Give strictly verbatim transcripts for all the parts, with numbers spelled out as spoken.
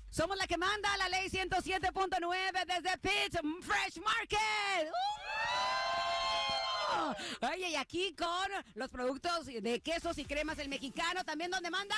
Somos la que manda, la ley ciento siete punto nueve desde Pitt Fresh Market. ¡Uh! Oye, y aquí con los productos de quesos y cremas El Mexicano, también donde manda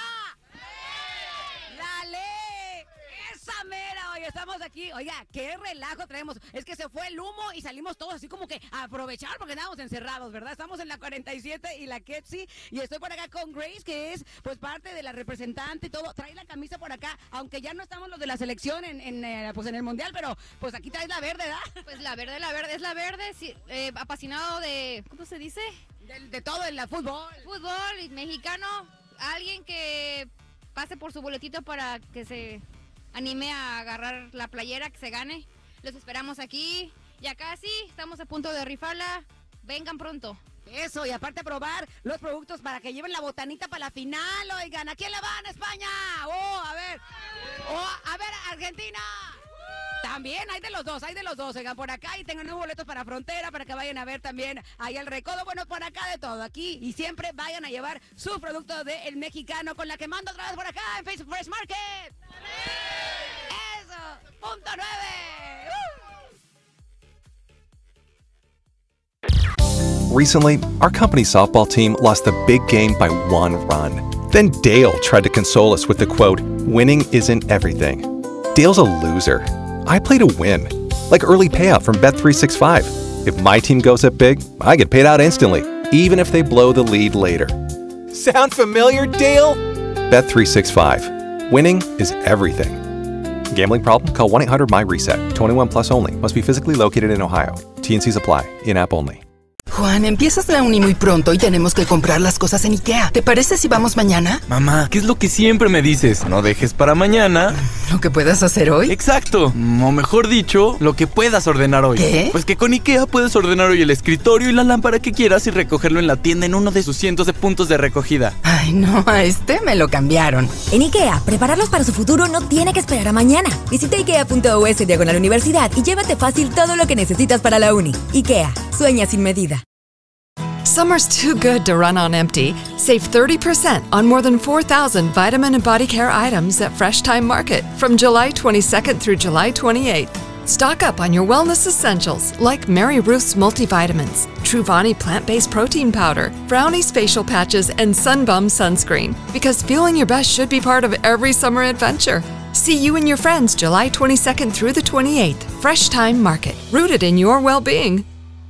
la ley. Esa mera, oye, estamos aquí. Oiga, qué relajo traemos. Es que se fue el humo y salimos todos así como que a aprovechar porque estábamos encerrados, ¿verdad? Estamos en la cuarenta y siete y la Ketsi y estoy por acá con Grace, que es pues parte de la representante y todo. Trae la camisa por acá, aunque ya no estamos los de la selección en, en, eh, pues en el mundial, pero pues aquí traes la verde, ¿verdad? Pues la verde, la verde, es la verde, sí, eh, apasionado de, ¿cómo se dice? De, de todo, el fútbol. Fútbol y mexicano, alguien que pase por su boletito para que se anime a agarrar la playera, que se gane. Los esperamos aquí. Ya casi, estamos a punto de rifarla. Vengan pronto. Eso, y aparte probar los productos para que lleven la botanita para la final, oigan. ¿A quién le van, España? Oh, a ver. Oh, a ver, Argentina. También hay de los dos, hay de los dos, oigan, por acá y tengan nuevos boletos para Frontera, para que vayan a ver también ahí el recodo, bueno, por acá de todo, aquí, y siempre vayan a llevar su producto de El Mexicano con la que mando otra vez por acá en Facebook Fresh Market. Eso, punto nueve. Uh. Recently, our company softball team lost the big game by one run. Then Dale tried to console us with the quote, "Winning isn't everything." Dale's a loser. I play to win, like early payout from Bet three sixty-five. If my team goes up big, I get paid out instantly, even if they blow the lead later. Sound familiar, Dale? Bet three sixty-five. Winning is everything. Gambling problem? Call one eight hundred M Y RESET. twenty-one plus only. Must be physically located in Ohio. T N Cs apply. In-app only. Juan, empiezas la uni muy pronto y tenemos que comprar las cosas en IKEA. ¿Te parece si vamos mañana? Mamá, ¿qué es lo que siempre me dices? No dejes para mañana ¿lo que puedas hacer hoy? Exacto, o mejor dicho, lo que puedas ordenar hoy. ¿Qué? Pues que con IKEA puedes ordenar hoy el escritorio y la lámpara que quieras y recogerlo en la tienda en uno de sus cientos de puntos de recogida. Ay, no, a este me lo cambiaron. En IKEA, prepararlos para su futuro no tiene que esperar a mañana. Visita ikea punto u ese diagonal universidad y llévate fácil todo lo que necesitas para la uni. IKEA, sueña sin medida. Summer's too good to run on empty. Save thirty percent on more than four thousand vitamin and body care items at Fresh Time Market from July twenty-second through July twenty-eighth. Stock up on your wellness essentials like Mary Ruth's multivitamins, Truvani plant-based protein powder, Brownie's facial patches, and Sunbum sunscreen. Because feeling your best should be part of every summer adventure. See you and your friends July twenty-second through the twenty-eighth. Fresh Time Market. Rooted in your well-being.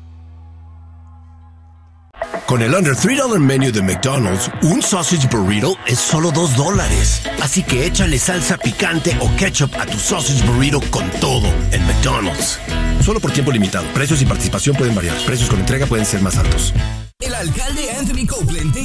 Con el Under three dollar Menu de McDonald's, un sausage burrito es solo dos dólares. Así que échale salsa picante o ketchup a tu sausage burrito con todo en McDonald's. Solo por tiempo limitado. Precios y participación pueden variar. Precios con entrega pueden ser más altos. El alcalde Anthony Copeland